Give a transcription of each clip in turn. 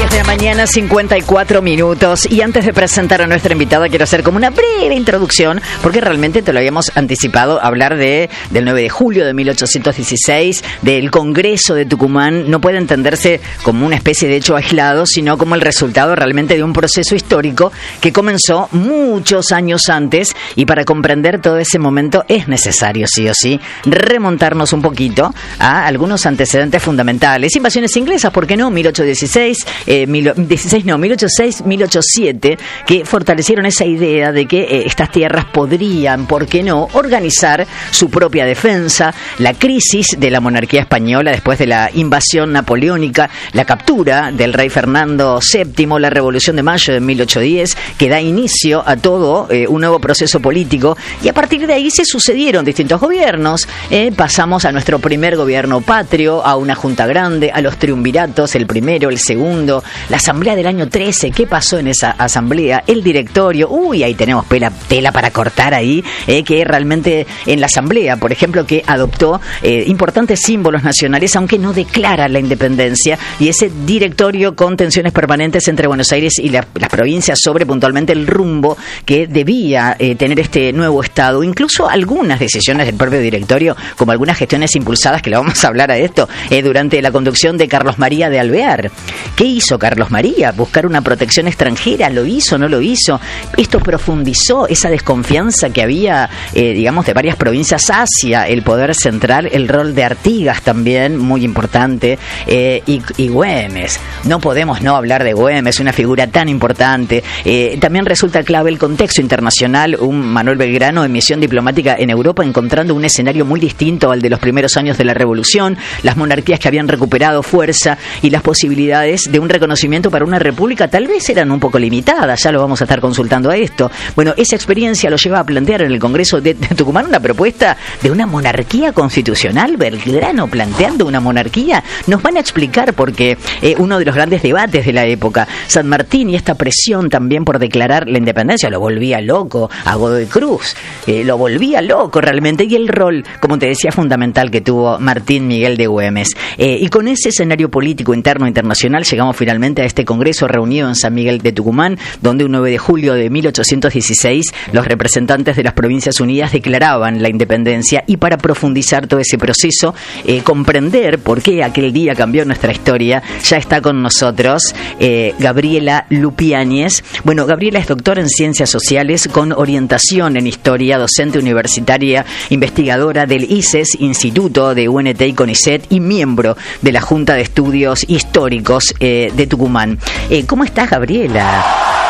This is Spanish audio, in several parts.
10 de la mañana, 54 minutos. Y antes de presentar a nuestra invitada, quiero hacer como una breve introducción, porque realmente te lo habíamos anticipado, hablar del 9 de julio de 1816, del Congreso de Tucumán. No puede entenderse como una especie de hecho aislado, sino como el resultado realmente de un proceso histórico que comenzó muchos años antes. Y para comprender todo ese momento es necesario, sí o sí, remontarnos un poquito a algunos antecedentes fundamentales. Invasiones inglesas, ¿por qué no? 1806, que fortalecieron esa idea de que estas tierras podrían, ¿por qué no?, organizar su propia defensa. La crisis de la monarquía española después de la invasión napoleónica, la captura del rey Fernando VII, la Revolución de Mayo de 1810, que da inicio a todo un nuevo proceso político, y a partir de ahí se sucedieron distintos gobiernos. Pasamos a nuestro primer gobierno patrio, a una junta grande, a los triunviratos, el primero, el segundo, la asamblea del año 13, ¿qué pasó en esa asamblea? El directorio, ahí tenemos tela para cortar ahí, que realmente en la asamblea, por ejemplo, que adoptó importantes símbolos nacionales, aunque no declara la independencia, y ese directorio con tensiones permanentes entre Buenos Aires y las provincias sobre puntualmente el rumbo que debía tener este nuevo Estado. Incluso algunas decisiones del propio directorio, como algunas gestiones impulsadas, que le vamos a hablar a esto, durante la conducción de Carlos María de Alvear. ¿Qué hizo Carlos María? ¿Buscar una protección extranjera? ¿Lo hizo? ¿No lo hizo? Esto profundizó esa desconfianza que había, digamos, de varias provincias hacia el poder central. El rol de Artigas también, muy importante, y Güemes. No podemos no hablar de Güemes, una figura tan importante. También resulta clave el contexto internacional. Un Manuel Belgrano en misión diplomática en Europa, encontrando un escenario muy distinto al de los primeros años de la Revolución, las monarquías que habían recuperado fuerza y las posibilidades de un reconocimiento para una república tal vez eran un poco limitadas. Ya lo vamos a estar consultando a esto. Bueno, esa experiencia lo lleva a plantear en el Congreso de Tucumán una propuesta de una monarquía constitucional. Belgrano planteando una monarquía. Nos van a explicar porque uno de los grandes debates de la época, San Martín, y esta presión también por declarar la independencia, lo volvía loco a Godoy Cruz, lo volvía loco realmente, y el rol, como te decía, fundamental que tuvo Martín Miguel de Güemes. Y con ese escenario político interno e internacional llegamos finalmente a este Congreso reunido en San Miguel de Tucumán, donde un 9 de julio de 1816 los representantes de las Provincias Unidas declaraban la independencia. Y para profundizar todo ese proceso, comprender por qué aquel día cambió nuestra historia, ya está con nosotros Gabriela Lupiáñez. Bueno, Gabriela es doctora en Ciencias Sociales con orientación en Historia, docente universitaria, investigadora del ICES, Instituto de UNT y CONICET, y miembro de la Junta de Estudios Históricos de Tucumán. ¿Cómo estás, Gabriela?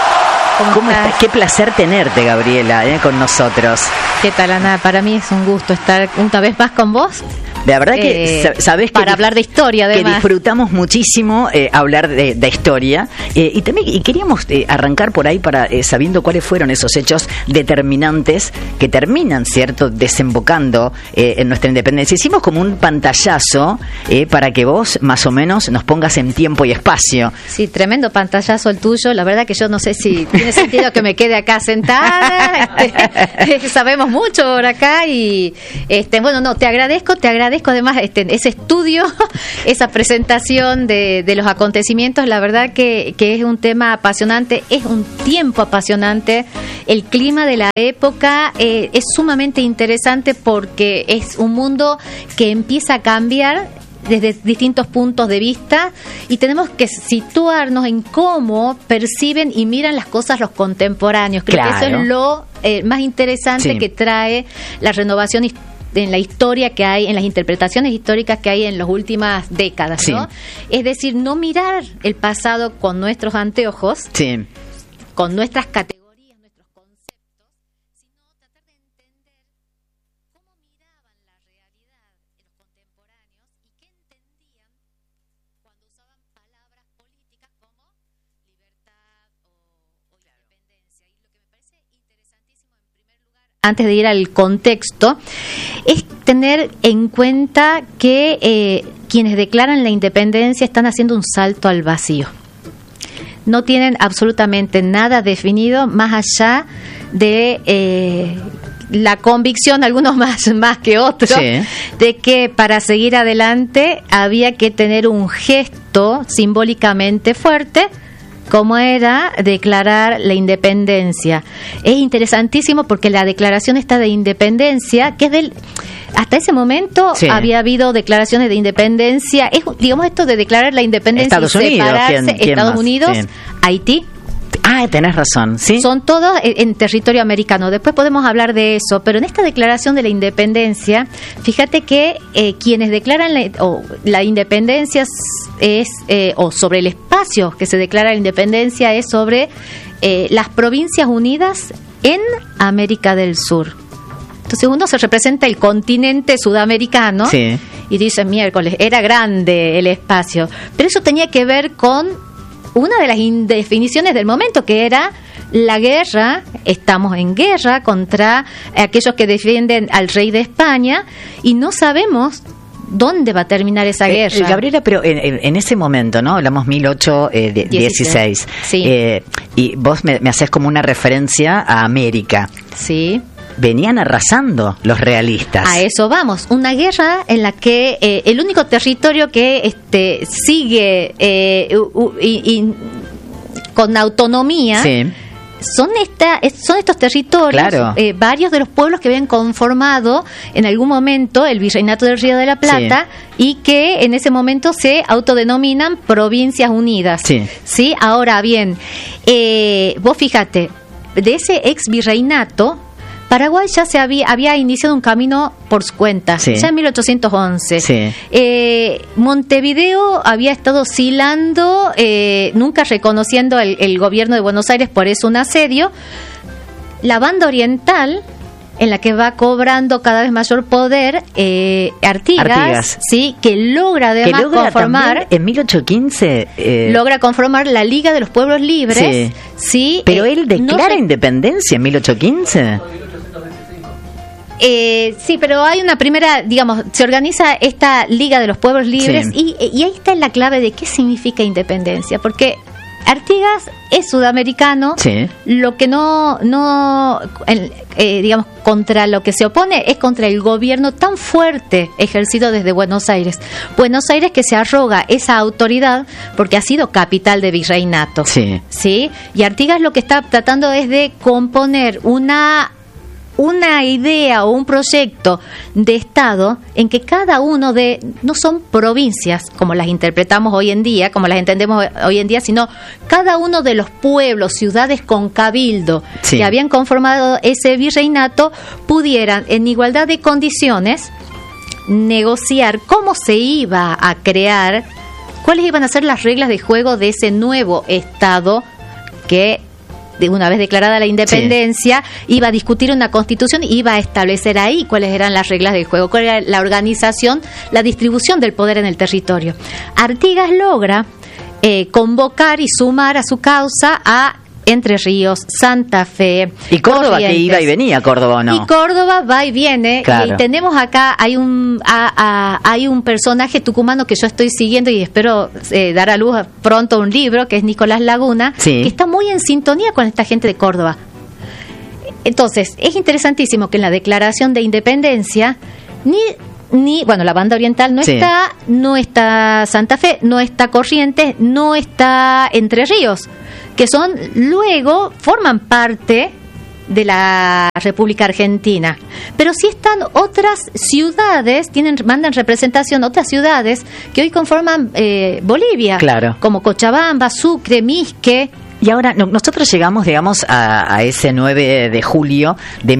¿Cómo estás? Qué placer tenerte, Gabriela, con nosotros. ¿Qué tal, Ana? Para mí es un gusto estar una vez más con vos. La verdad que sabés que para hablar de historia, además, que disfrutamos muchísimo hablar de historia, y también queríamos arrancar por ahí para sabiendo cuáles fueron esos hechos determinantes que terminan, cierto, desembocando en nuestra independencia. Hicimos como un pantallazo para que vos más o menos nos pongas en tiempo y espacio. Sí, tremendo pantallazo el tuyo. La verdad que yo no sé si tiene sentido que me quede acá sentada. Sabemos mucho por acá y bueno, no, te agradezco además ese estudio, esa presentación de los acontecimientos. La verdad que es un tema apasionante, es un tiempo apasionante. El clima de la época es sumamente interesante porque es un mundo que empieza a cambiar desde distintos puntos de vista, y tenemos que situarnos en cómo perciben y miran las cosas los contemporáneos. Creo que eso es lo más interesante, sí, que trae la renovación en la historia que hay, en las interpretaciones históricas que hay en las últimas décadas, ¿no? Sí. Es decir, no mirar el pasado con nuestros anteojos, sí, con nuestras categorías, nuestros conceptos, sino tratar de entender cómo miraban la realidad en los contemporáneos y qué entendían cuando usaban palabras políticas como libertad o independencia. Y lo que me parece interesantísimo, en primer lugar, antes de ir al contexto, es tener en cuenta que quienes declaran la independencia están haciendo un salto al vacío. No tienen absolutamente nada definido más allá de la convicción, algunos más que otros, sí, de que para seguir adelante había que tener un gesto simbólicamente fuerte, como era declarar la independencia. Es interesantísimo porque la declaración esta de independencia, que es hasta ese momento sí, había habido declaraciones de independencia, es, digamos, esto de declarar la independencia Estados y separarse, ¿quién Estados más? Unidos, Sí. Haití. Ah, tenés razón, ¿sí? Son todos en territorio americano. Después podemos hablar de eso, pero en esta declaración de la independencia, fíjate que quienes declaran la independencia o sobre el espacio que se declara la independencia es sobre las Provincias Unidas en América del Sur. Entonces uno se representa el continente sudamericano, sí, y dice, miércoles, era grande el espacio. Pero eso tenía que ver con una de las indefiniciones del momento, que era la guerra. Estamos en guerra contra aquellos que defienden al rey de España y no sabemos dónde va a terminar esa guerra. Gabriela, pero en ese momento, ¿no? Hablamos 1816. Sí. Y vos me haces como una referencia a América. Sí. Venían arrasando los realistas. A eso vamos. Una guerra en la que el único territorio que sigue con autonomía, sí, son estos territorios, claro, varios de los pueblos que habían conformado en algún momento el Virreinato del Río de la Plata, sí, y que en ese momento se autodenominan Provincias Unidas. Sí. ¿Sí? Ahora bien, vos fíjate, de ese ex virreinato, Paraguay ya había iniciado un camino por su cuenta, sí, ya en 1811. Sí. Montevideo había estado oscilando, nunca reconociendo el gobierno de Buenos Aires, por eso un asedio. La banda oriental, en la que va cobrando cada vez mayor poder, Artigas, sí, que logra además conformar en 1815 logra conformar la Liga de los Pueblos Libres, sí, sí, pero él declara independencia en 1815. Sí, pero hay una primera, digamos, se organiza esta Liga de los Pueblos Libres, sí, y ahí está la clave de qué significa independencia, porque Artigas es sudamericano, sí, lo que digamos, contra lo que se opone es contra el gobierno tan fuerte ejercido desde Buenos Aires. Buenos Aires que se arroga esa autoridad porque ha sido capital de virreinato, sí, ¿sí? Y Artigas lo que está tratando es de componer una idea o un proyecto de Estado en que cada uno no son provincias como las interpretamos hoy en día, como las entendemos hoy en día, sino cada uno de los pueblos, ciudades con cabildo, sí, que habían conformado ese virreinato pudieran en igualdad de condiciones negociar cómo se iba a crear, cuáles iban a ser las reglas de juego de ese nuevo Estado que, una vez declarada la independencia, sí, iba a discutir una constitución y iba a establecer ahí cuáles eran las reglas del juego, cuál era la organización, la distribución del poder en el territorio. Artigas logra convocar y sumar a su causa a Entre Ríos, Santa Fe y Córdoba, Corrientes, que iba y venía, Córdoba, ¿o no? Y Córdoba va y viene, claro. Y tenemos acá, hay un personaje tucumano que yo estoy siguiendo y espero dar a luz pronto un libro, que es Nicolás Laguna, sí, que está muy en sintonía con esta gente de Córdoba. Entonces, es interesantísimo que en la declaración de independencia bueno, la banda oriental no, sí, no está Santa Fe, no está Corrientes, no está Entre Ríos, que luego forman parte de la República Argentina. Pero sí están otras ciudades, mandan representación otras ciudades que hoy conforman Bolivia, claro, como Cochabamba, Sucre, Misque. Y ahora nosotros llegamos, digamos, a ese 9 de julio de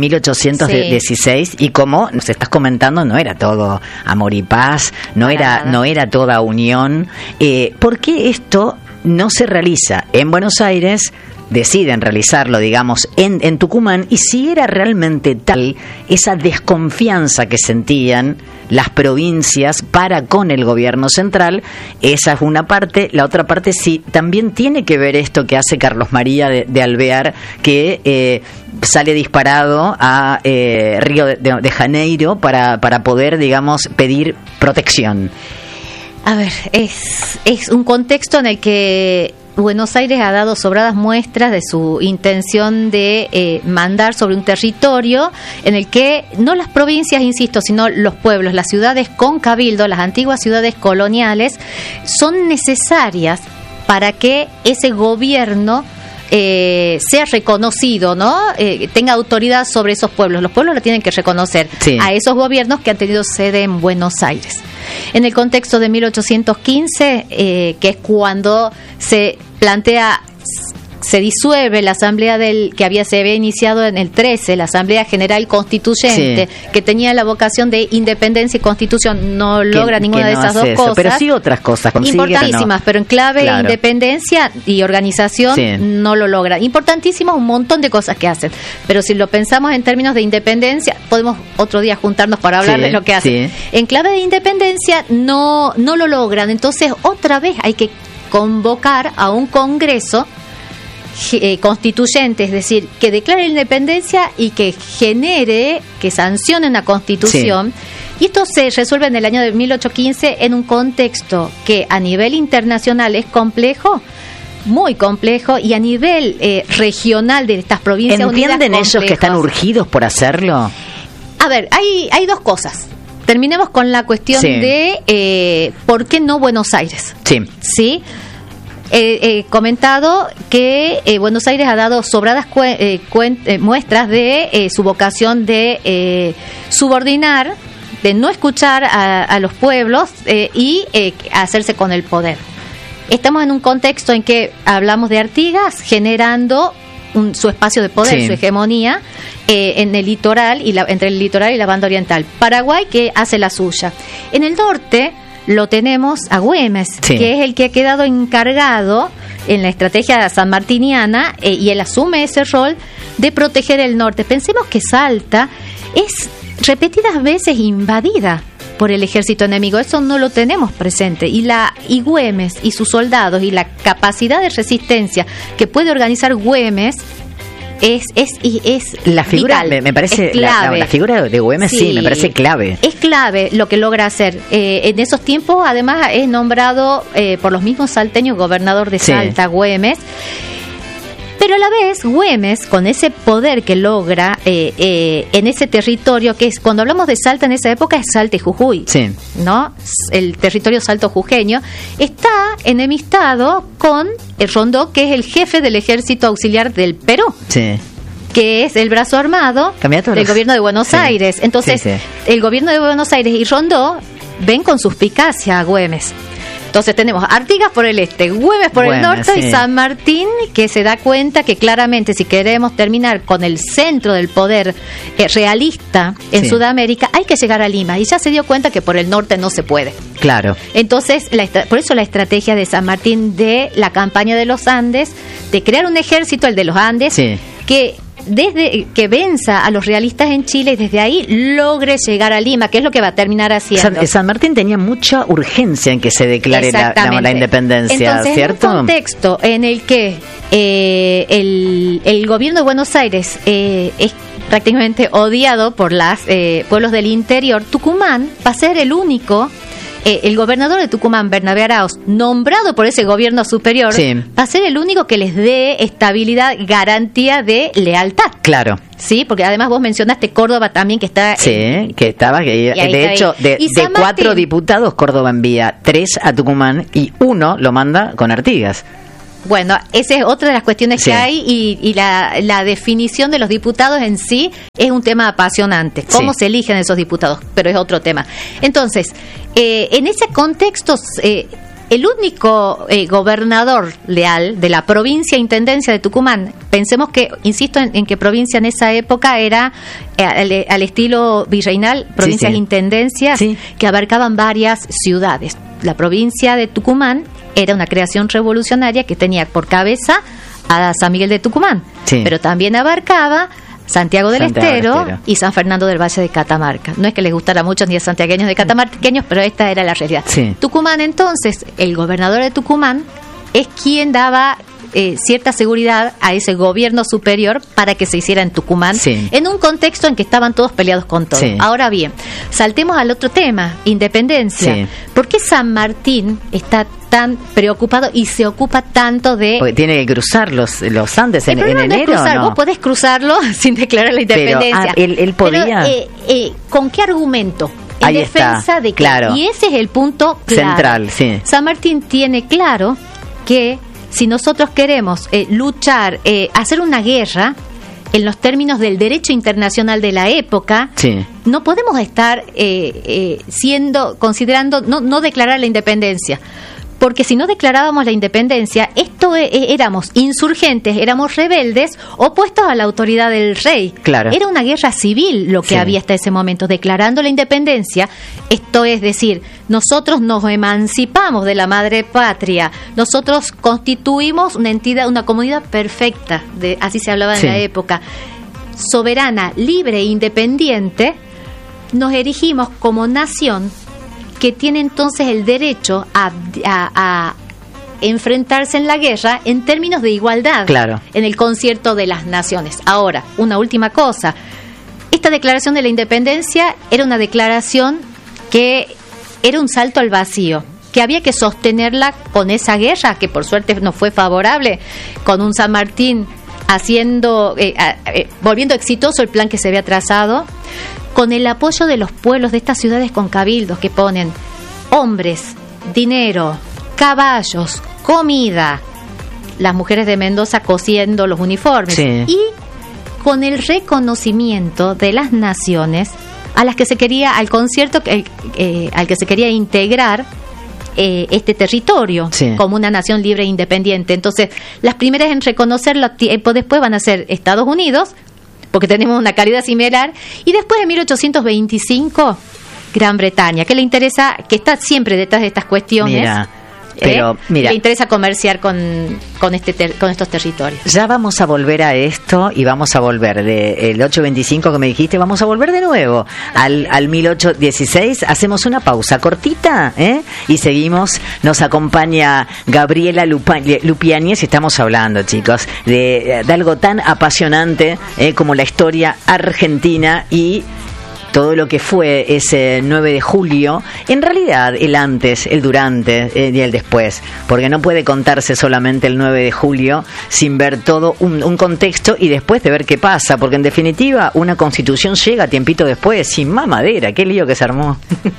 1816, sí, y como nos estás comentando, no era todo amor y paz, no era toda unión. ¿Por qué esto no se realiza en Buenos Aires? Deciden realizarlo, digamos, en Tucumán, y si era realmente tal esa desconfianza que sentían las provincias para con el gobierno central. Esa es una parte. La otra parte sí, también tiene que ver esto que hace Carlos María de Alvear, que sale disparado a Río de Janeiro para poder, digamos, pedir protección. A ver, es un contexto en el que Buenos Aires ha dado sobradas muestras de su intención de mandar sobre un territorio en el que no las provincias, insisto, sino los pueblos, las ciudades con cabildo, las antiguas ciudades coloniales, son necesarias para que ese gobierno sea reconocido, ¿no? Tenga autoridad sobre esos pueblos. Los pueblos lo tienen que reconocer a esos gobiernos que han tenido sede en Buenos Aires. En el contexto de 1815, que es cuando se plantea, se disuelve la asamblea se había iniciado en el 13, la Asamblea General Constituyente, que tenía la vocación de independencia y constitución, no logra ninguna de esas dos cosas. Pero sí otras cosas importantísimas, pero en clave de independencia y organización no lo logra. Importantísimas un montón de cosas que hacen, pero si lo pensamos en términos de independencia, podemos otro día juntarnos para hablar de lo que hacen. En clave de independencia no lo logran, entonces otra vez hay que convocar a un congreso constituyente, es decir, que declare la independencia y que genere, que sancione una constitución. Y esto se resuelve en el año de 1815 en un contexto que a nivel internacional es complejo, muy complejo, y a nivel regional de estas provincias unidas, ¿entienden ellos que están urgidos por hacerlo? A ver, hay dos cosas. Terminemos con la cuestión de ¿por qué no Buenos Aires? ¿Sí? He comentado que Buenos Aires ha dado sobradas muestras de su vocación de subordinar, de no escuchar a los pueblos y hacerse con el poder. Estamos en un contexto en que hablamos de Artigas generando su espacio de poder, su hegemonía en el litoral entre el litoral y la banda oriental. Paraguay, que hace la suya. En el norte lo tenemos a Güemes, que es el que ha quedado encargado en la estrategia sanmartiniana y él asume ese rol de proteger el norte. Pensemos que Salta es repetidas veces invadida por el ejército enemigo, eso no lo tenemos presente, y Güemes y sus soldados y la capacidad de resistencia que puede organizar Güemes es la figura vital, me parece es clave. La figura de Güemes me parece clave. Es clave lo que logra hacer. En esos tiempos además es nombrado por los mismos salteños gobernador de Salta, Güemes. Pero a la vez, Güemes, con ese poder que logra en ese territorio, que es, cuando hablamos de Salta en esa época, es Salta y Jujuy, ¿no? El territorio salto-jujeño, está enemistado con el Rondó, que es el jefe del ejército auxiliar del Perú. Que es el brazo armado del gobierno de Buenos Aires. Entonces, el gobierno de Buenos Aires y Rondó ven con suspicacia a Güemes. Entonces tenemos Artigas por el este, Güemes por el norte y San Martín, que se da cuenta que claramente si queremos terminar con el centro del poder realista en Sudamérica, hay que llegar a Lima, y ya se dio cuenta que por el norte no se puede. Claro. Entonces, por eso la estrategia de San Martín de la campaña de los Andes, de crear un ejército, el de los Andes, que desde que venza a los realistas en Chile y desde ahí logre llegar a Lima, que es lo que va a tiene haciendo. San Martín tenía mucha urgencia en que se declare la independencia. Entonces, ¿cierto? En un contexto en el que el gobierno de Buenos Aires es prácticamente odiado por los pueblos del interior, Tucumán va a ser el único. El gobernador de Tucumán, Bernabé Arauz, nombrado por ese gobierno superior, va a ser el único que les dé estabilidad, garantía de lealtad. Claro. Sí, porque además vos mencionaste Córdoba también, que está... que estaba... de hecho, de 4 diputados, Córdoba envía 3 a Tucumán y 1 lo manda con Artigas. Bueno, esa es otra de las cuestiones que hay, y la definición de los diputados en sí es un tema apasionante. ¿Cómo se eligen esos diputados? Pero es otro tema. Entonces, en ese contexto, el único gobernador leal de la provincia intendencia de Tucumán, pensemos que, insisto en que provincia en esa época era al estilo virreinal, provincias intendencias que abarcaban varias ciudades. La provincia de Tucumán era una creación revolucionaria que tenía por cabeza a San Miguel de Tucumán, pero también abarcaba Santiago del Estero y San Fernando del Valle de Catamarca. No es que les gustara mucho ni a santiagueños ni a catamarqueños, pero esta era la realidad. Tucumán, entonces, el gobernador de Tucumán es quien daba cierta seguridad a ese gobierno superior para que se hiciera en Tucumán, en un contexto en que estaban todos peleados con todo. Ahora bien, saltemos al otro tema, independencia. ¿Por qué San Martín está tan preocupado y se ocupa tanto de...? Porque tiene que cruzar los Andes en enero, no es cruzar, ¿no? Vos podés cruzarlo sin declarar la independencia. Pero, él podía... Pero, ¿con qué argumento? En ahí defensa está, de que... claro. Y ese es el punto central, San Martín tiene claro que si nosotros queremos luchar, hacer una guerra en los términos del derecho internacional de la época, no podemos estar considerando no declarar la independencia. Porque si no declarábamos la independencia, éramos insurgentes, éramos rebeldes, opuestos a la autoridad del rey. Claro. Era una guerra civil lo que había hasta ese momento. Declarando la independencia, esto es decir, nosotros nos emancipamos de la madre patria, nosotros constituimos una entidad, una comunidad perfecta, así se hablaba en la época, soberana, libre e independiente, nos erigimos como nación que tiene entonces el derecho a enfrentarse en la guerra en términos de igualdad, en el concierto de las naciones. Ahora, una última cosa. Esta declaración de la independencia era una declaración que era un salto al vacío, que había que sostenerla con esa guerra, que por suerte no fue favorable, con un San Martín volviendo exitoso el plan que se había trazado, con el apoyo de los pueblos de estas ciudades con cabildos que ponen hombres, dinero, caballos, comida, las mujeres de Mendoza cosiendo los uniformes, y con el reconocimiento de las naciones a las que se quería, al concierto al que se quería integrar este territorio como una nación libre e independiente. Entonces, las primeras en reconocerlo tiempo después van a ser Estados Unidos, porque tenemos una calidad similar, y después de 1825 Gran Bretaña, que le interesa, que está siempre detrás de estas cuestiones. Le interesa comerciar con estos territorios. Ya vamos a volver a esto, y vamos a volver del 825 que me dijiste, vamos a volver de nuevo al 1816. Hacemos una pausa cortita, y seguimos. Nos acompaña Gabriela Lupiáñez y estamos hablando, chicos, de algo tan apasionante como la historia argentina y todo lo que fue ese 9 de julio, en realidad el antes, el durante y el después, porque no puede contarse solamente el 9 de julio sin ver todo un contexto y después de ver qué pasa, porque en definitiva una constitución llega tiempito después, sin mamadera, qué lío que se armó.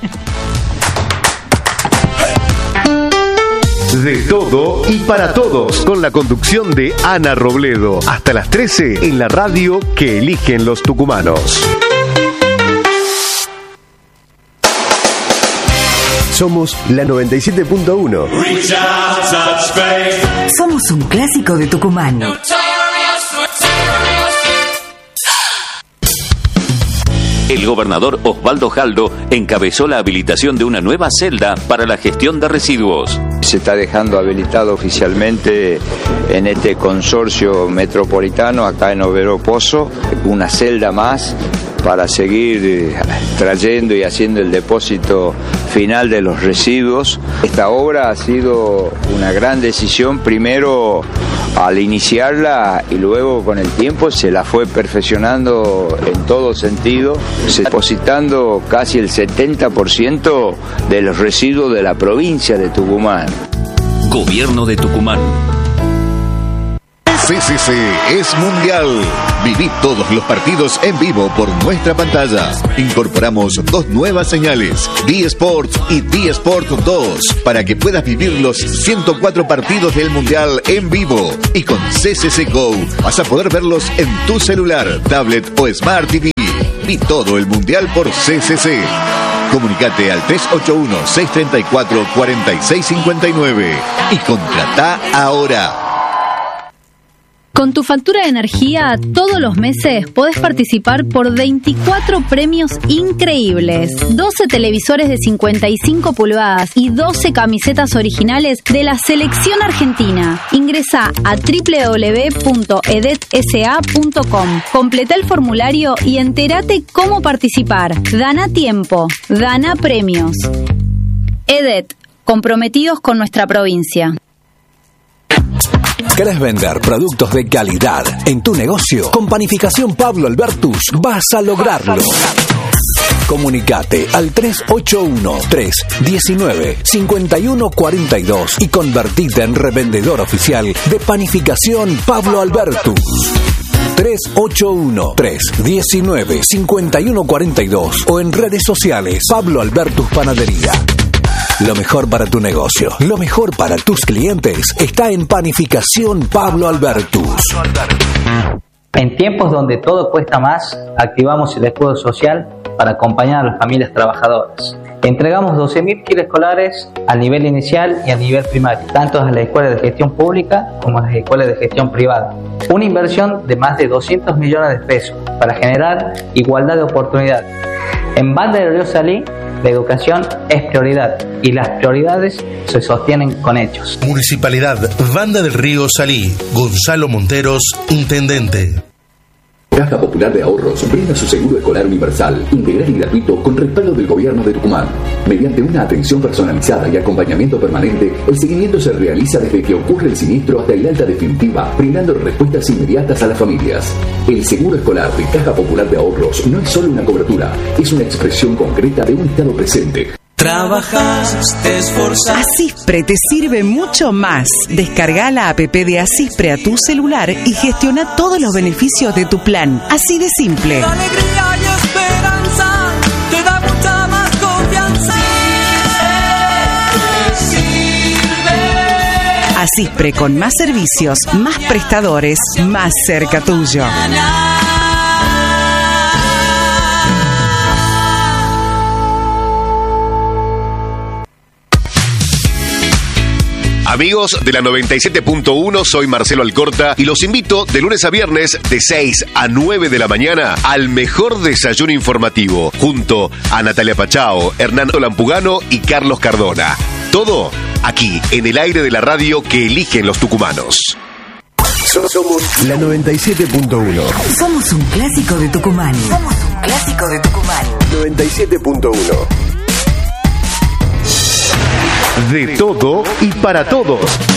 De todo y para todos, con la conducción de Ana Robledo, hasta las 13 en la radio que eligen los tucumanos. Somos la 97.1. Somos un clásico de Tucumán. El gobernador Osvaldo Jaldo encabezó la habilitación de una nueva celda para la gestión de residuos. Se está dejando habilitado oficialmente en este consorcio metropolitano, acá en Overo Pozo, una celda más para seguir trayendo y haciendo el depósito final de los residuos. Esta obra ha sido una gran decisión, primero al iniciarla y luego con el tiempo se la fue perfeccionando en todo sentido, depositando casi el 70% de los residuos de la provincia de Tucumán. Gobierno de Tucumán. CCC es mundial. Viví todos los partidos en vivo por nuestra pantalla. Incorporamos 2 nuevas señales, D-Sport y D-Sport 2, para que puedas vivir los 104 partidos del mundial en vivo. Y con CCC Go vas a poder verlos en tu celular, tablet o Smart TV. Vi todo el mundial por CCC. Comunicate al 381-634-4659 y contratá ahora. Con tu factura de energía, todos los meses podés participar por 24 premios increíbles. 12 televisores de 55 pulgadas y 12 camisetas originales de la selección argentina. Ingresá a www.edetsa.com. Completá el formulario y entérate cómo participar. Gana tiempo, gana premios. EDET, comprometidos con nuestra provincia. ¿Querés vender productos de calidad en tu negocio? Con Panificación Pablo Albertus vas a lograrlo. Comunicate al 381-319-5142 y convertite en revendedor oficial de Panificación Pablo Albertus. 381-319-5142 o en redes sociales Pablo Albertus Panadería. Lo mejor para tu negocio, lo mejor para tus clientes está en Panificación Pablo Albertus. En tiempos donde todo cuesta más, activamos el escudo social para acompañar a las familias trabajadoras. Entregamos 12.000 kits escolares al nivel inicial y al nivel primario, tanto a las escuelas de gestión pública como a las escuelas de gestión privada. Una inversión de más de 200 millones de pesos para generar igualdad de oportunidades. En Banda del Río Salí, la educación es prioridad y las prioridades se sostienen con hechos. Municipalidad Banda del Río Salí. Gonzalo Monteros, intendente. Caja Popular de Ahorros brinda su seguro escolar universal, integral y gratuito con respaldo del Gobierno de Tucumán. Mediante una atención personalizada y acompañamiento permanente, el seguimiento se realiza desde que ocurre el siniestro hasta el alta definitiva, brindando respuestas inmediatas a las familias. El seguro escolar de Caja Popular de Ahorros no es solo una cobertura, es una expresión concreta de un estado presente. Trabajas, te esforzas. Asispre te sirve mucho más. Descarga la app de Asispre a tu celular y gestiona todos los beneficios de tu plan. Así de simple. La alegría y esperanza te da mucha más confianza. Asispre con más servicios, más prestadores, más cerca tuyo. Amigos de la 97.1, soy Marcelo Alcorta y los invito de lunes a viernes de 6 a 9 de la mañana al mejor desayuno informativo, junto a Natalia Pachao, Hernando Lampugano y Carlos Cardona. Todo aquí, en el aire de la radio que eligen los tucumanos. Somos la 97.1. Somos un clásico de Tucumán. 97.1. De todo y para todos.